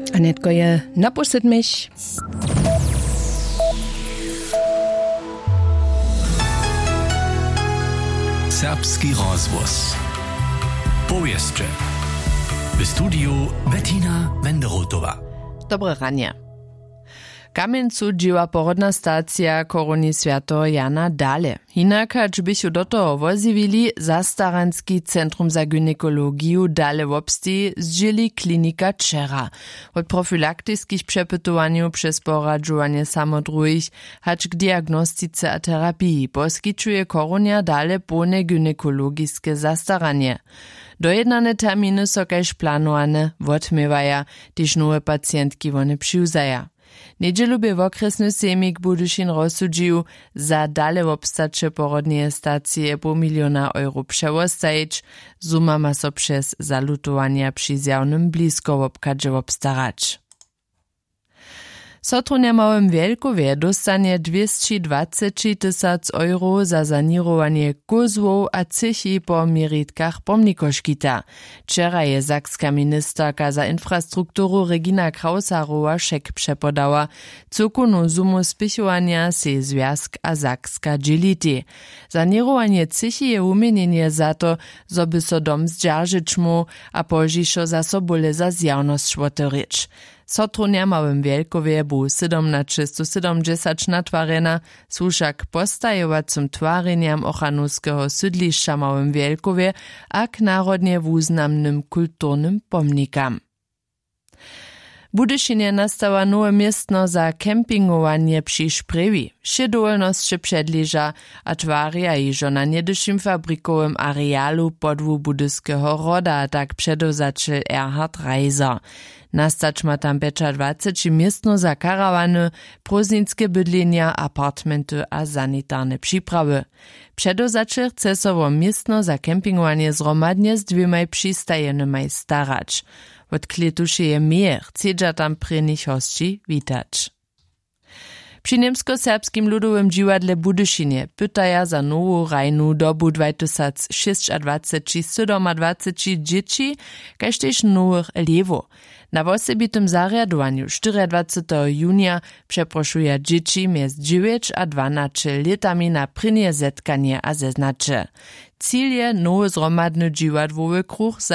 Anetko je napustit mich. Serbski rozvoz. Powieszcze. W studiu Bettina Wenderotowa. Dobre ranie. Kamieńcu działa porodna stacja koroni świętego Jana Dale. Hinakać byśmy do toho wozivili zastaranski Centrum za gynekologiu Dale wobsti zdzieli klinika Czera. Od profilaktyckich przepytowaniu przez poradzowanie samodruhich hacz k diagnostice a terapii poskytuje koronia Dale pełne gynekologiskie zastaranie. Dojednane terminy są kaž planowane odmiewaja, gdyż nowe pacjentki one przyuzaja. Niedzielu by w okresny semik Budyšin rozsudził za dale obstacze porodnie stacje €5 miliona przewostajić, suma ma so przez zalutowania przy zjawnym blisko obkadzie obstarać. Sotrunja Małym Wielkowie dostanie 220 000 € za sanirowanie kozłów a cychi po miritkach pomnikoškita. Wczera je sakska ministerka za infrastrukturu Regina Krausarowa szek przepodała. Cukunu sumu spichowania se Związk a Sakska dzieliti. Sanirowanie cychi je umienienie za to, zoby so dom zdzierżyć mu, a požišo za sobole za zjawność šwotoryć. Sotrunja Małym Wielkowie był 1770 natwarena, słuszak postajowacym twareniam ochraniskiego sydliszcza Małym Wielkowie a k narodnie wuznamnym kulturnym pomnikam. Budyšinie nastała nowe miestno za kempingowanie przy Szprewi. Šedolnosće předliža a twarja ižo na niedyšim fabrikowym arealu podwu budyskiego roda, tak předozačil Erhard Reiser. Nastać ma tam 25 miestno za karawany, próżnickie bydlenia, apartmenty a sanitarne przyprawy. Předozačil chce sowo miestno za kempingowanie zromadnie z 2 przystajanymi starać. Od kletuše je mehr, chcedža tam prynych hosci witać. Przy niemsko-serbskim ludowym dziwadle Budyšinie pytaja za nową rajnu dobu 2026-27 dzieci, kaž tež nowych elewów. Na osobitym zariadowaniu 24 junia przeproszuje dzieci między 9 a 12 latami na prynie zetkanie a zeznacze. Cíl je nowy zromadny dziwadłowy kruh za